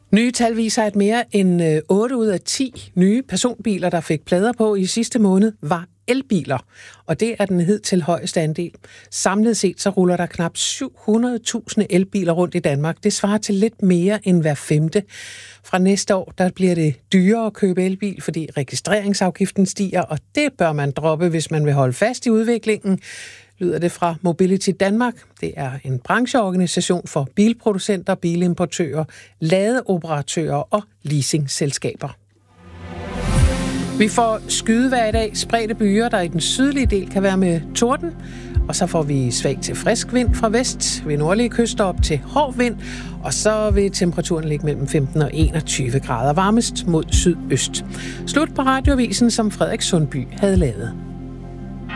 Nye tal viser, at mere end 8 ud af 10 nye personbiler, der fik plader på i sidste måned, var elbiler. Og det er den hidtil højeste andel. Samlet set så ruller der knap 700.000 elbiler rundt i Danmark. Det svarer til lidt mere end hver femte. Fra næste år der bliver det dyrere at købe elbil, fordi registreringsafgiften stiger, og det bør man droppe, hvis man vil holde fast i udviklingen, lyder det fra Mobility Danmark. Det er en brancheorganisation for bilproducenter, bilimportører, ladeoperatører og leasingselskaber. Vi får skydevejr i dag, spredte byer, der i den sydlige del kan være med torden. Og så får vi svag til frisk vind fra vest, ved nordlige kyster op til hård vind. Og så vil temperaturen ligge mellem 15 og 21 grader, varmest mod sydøst. Slut på radioavisen, som Frederik Sundby havde lavet.